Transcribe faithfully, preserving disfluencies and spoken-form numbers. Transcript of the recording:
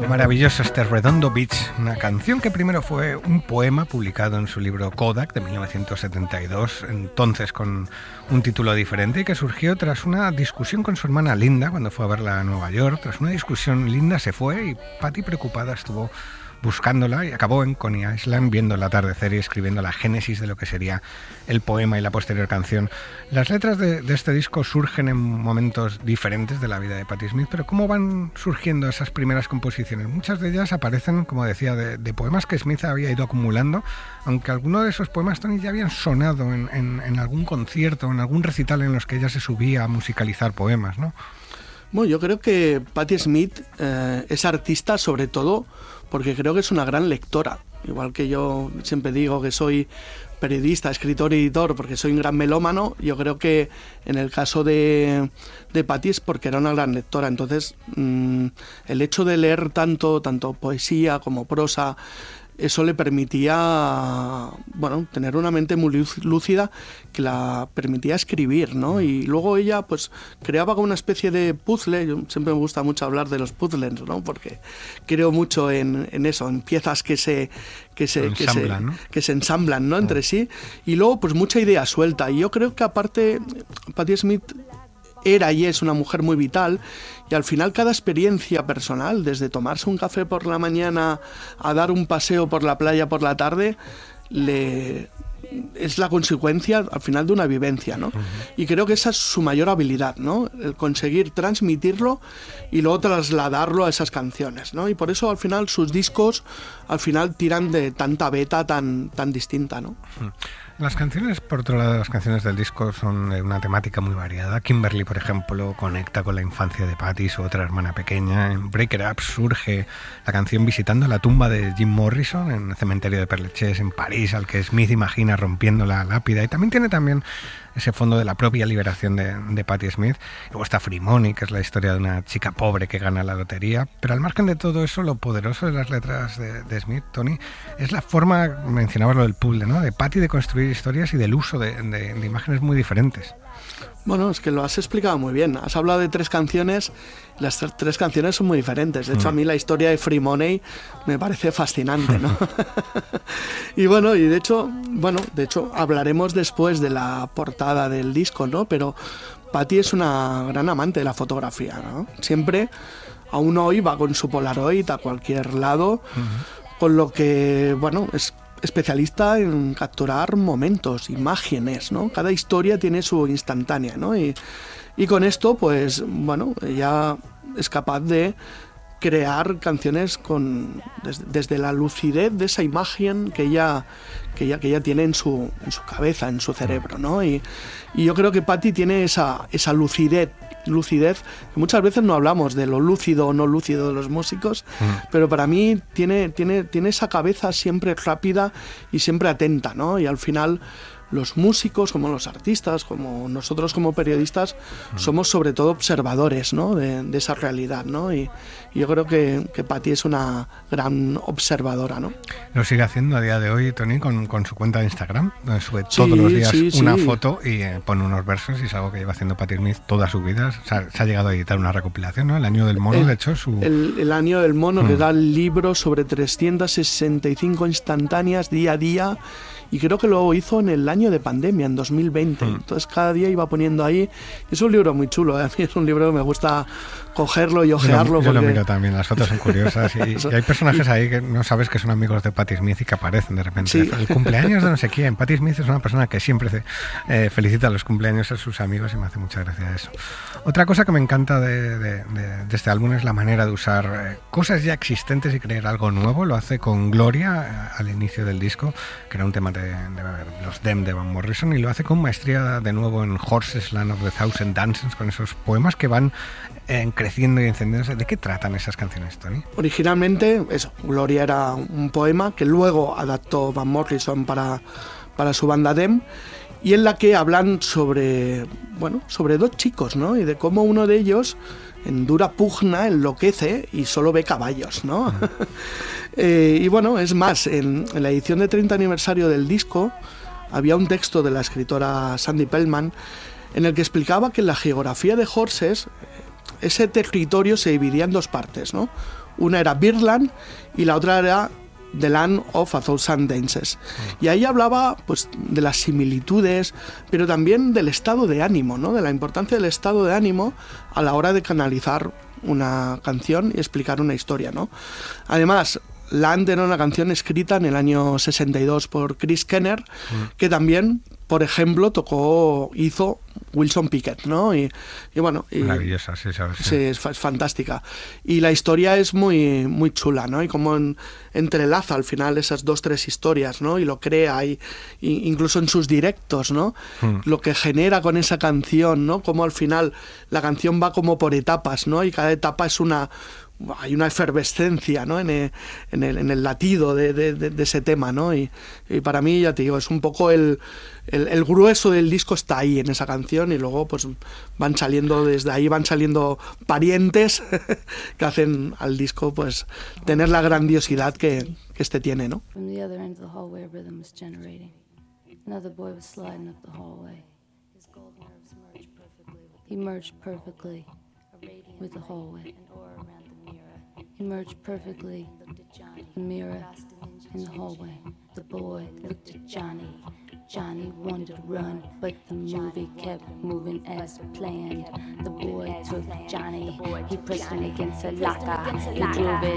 Maravilloso este Redondo Beach, una canción que primero fue un poema publicado en su libro Kodak de mil novecientos setenta y dos, entonces con un título diferente, y que surgió tras una discusión con su hermana Linda cuando fue a verla a Nueva York. Tras una discusión, Linda se fue y Patty, preocupada, estuvo buscándola y acabó en Coney Island viendo el atardecer y escribiendo la génesis de lo que sería el poema y la posterior canción. Las letras de, de este disco surgen en momentos diferentes de la vida de Patti Smith, pero ¿cómo van surgiendo esas primeras composiciones? Muchas de ellas aparecen, como decía, de, de poemas que Smith había ido acumulando, aunque algunos de esos poemas, Tony, ya habían sonado en, en, en algún concierto, en algún recital en los que ella se subía a musicalizar poemas, ¿no? Bueno, yo creo que Patti Smith eh, es artista sobre todo porque creo que es una gran lectora. Igual que yo siempre digo que soy periodista, escritor y editor porque soy un gran melómano, yo creo que en el caso de, de Patti es porque era una gran lectora. Entonces, mmm, el hecho de leer tanto, tanto poesía como prosa, eso le permitía, bueno, tener una mente muy lúcida que la permitía escribir, ¿no? Y luego ella, pues, creaba como una especie de puzzle. Yo siempre me gusta mucho hablar de los puzzles, ¿no? Porque creo mucho en, en eso, en piezas que se que se, que se, ¿no? que se ensamblan, ¿no? Entre sí. Y luego, pues, mucha idea suelta. Y yo creo que aparte, Patti Smith era y es una mujer muy vital, y al final cada experiencia personal, desde tomarse un café por la mañana a dar un paseo por la playa por la tarde, le es la consecuencia al final de una vivencia, ¿no? Uh-huh. Y creo que esa es su mayor habilidad, ¿no? El conseguir transmitirlo y luego trasladarlo a esas canciones, ¿no? Y por eso al final sus discos al final tiran de tanta beta tan, tan distinta, ¿no? Uh-huh. Las canciones, por otro lado, las canciones del disco son de una temática muy variada. Kimberly, por ejemplo, conecta con la infancia de Patti, su otra hermana pequeña. En Break It Up surge la canción visitando la tumba de Jim Morrison en el cementerio de Père Lachaise en París, al que Smith imagina rompiendo la lápida. Y también tiene también ese fondo de la propia liberación de, de Patti Smith. Luego está Free Money, que es la historia de una chica pobre que gana la lotería. Pero al margen de todo eso, lo poderoso de las letras de, de Smith, Tony, es la forma, mencionabas lo del puzzle, ¿no?, de Patti de construir historias y del uso de, de, de imágenes muy diferentes. Bueno, es que lo has explicado muy bien. Has hablado de tres canciones, las tres, tres canciones son muy diferentes. De hecho, mm. a mí la historia de Free Money me parece fascinante, ¿no? y bueno, y de hecho, bueno, de hecho hablaremos después de la portada del disco, ¿no? Pero Patti es una gran amante de la fotografía, ¿no? Siempre, aún hoy, va con su Polaroid a cualquier lado, mm. con lo que, bueno, es especialista en capturar momentos, imágenes, ¿no? Cada historia tiene su instantánea, ¿no? Y, y con esto, pues, bueno, ella es capaz de crear canciones con desde, desde la lucidez de esa imagen que ella que ella, que ella tiene en su, en su cabeza, en su cerebro, ¿no? Y, y yo creo que Patti tiene esa, esa lucidez lucidez, que muchas veces no hablamos de lo lúcido o no lúcido de los músicos, mm. pero para mí tiene, tiene, tiene esa cabeza siempre rápida y siempre atenta, ¿no? Y al final los músicos, como los artistas, como nosotros como periodistas, mm. somos sobre todo observadores, ¿no?, de, de esa realidad, ¿no? Y, y yo creo que, que Patti es una gran observadora, ¿no? Lo sigue haciendo a día de hoy, Tony, con, con su cuenta de Instagram, donde sube sí, todos los días sí, una sí. foto y eh, pone unos versos, y es algo que lleva haciendo Patti Smith toda su vida. O sea, se ha llegado a editar una recopilación, ¿no? El año del mono, el, de hecho, su... El, el año del mono, mm. que da el libro sobre trescientas sesenta y cinco instantáneas día a día. Y creo que lo hizo en el año de pandemia, en dos mil veinte. Mm. Entonces cada día iba poniendo ahí. Es un libro muy chulo, ¿eh? A mí es un libro que me gusta cogerlo y ojearlo. Yo, lo, yo porque... lo miro también, las fotos son curiosas. Y, y hay personajes ahí que no sabes que son amigos de Patti Smith y que aparecen de repente. Sí. El cumpleaños de no sé quién. Patti Smith es una persona que siempre eh, felicita los cumpleaños a sus amigos y me hace mucha gracia eso. Otra cosa que me encanta de, de, de, de este álbum es la manera de usar eh, cosas ya existentes y crear algo nuevo. Lo hace con Gloria eh, al inicio del disco, que era un tema de, de los Dem de Van Morrison, y lo hace con maestría de nuevo en Horses, Land of the Thousand Dances, con esos poemas que van eh, creciendo y encendiéndose. ¿De qué tratan esas canciones, Tony? Originalmente, eso, Gloria era un poema que luego adaptó Van Morrison para, para su banda Dem, y en la que hablan sobre, bueno, sobre dos chicos, ¿no? Y de cómo uno de ellos en dura pugna enloquece y solo ve caballos, ¿no? Mm. eh, y bueno, es más, en, en la edición de treinta aniversario del disco había un texto de la escritora Sandy Pellman en el que explicaba que en la geografía de Horses ese territorio se dividía en dos partes, ¿no? Una era Birdland y la otra era The Land of a Thousand Dances. Y ahí hablaba pues de las similitudes, pero también del estado de ánimo, ¿no? De la importancia del estado de ánimo a la hora de canalizar una canción y explicar una historia, ¿no? Además, Land era una canción escrita en el año sesenta y dos por Chris Kenner, mm. que también, por ejemplo, tocó, hizo Wilson Pickett, ¿no? Y, y bueno... Y, maravillosa, sí, sabes. Sí, es, es fantástica. Y la historia es muy, muy chula, ¿no? Y como en, entrelaza al final esas dos, tres historias, ¿no? Y lo crea, y, y incluso en sus directos, ¿no? Mm. Lo que genera con esa canción, ¿no? Como al final la canción va como por etapas, ¿no? Y cada etapa es una... hay una efervescencia, ¿no? en, el, en, el, en el latido de, de, de, de ese tema, ¿no? Y, y para mí, ya te digo, es un poco el, el, el grueso del disco está ahí en esa canción, y luego pues van saliendo, desde ahí van saliendo parientes que hacen al disco pues tener la grandiosidad que, que este tiene, ¿no? With the hallway. He merged perfectly. The mirror in the hallway. The boy looked at Johnny. Johnny wanted to run, but the movie kept moving as planned. The boy took Johnny. He pressed him against a locker. He drove it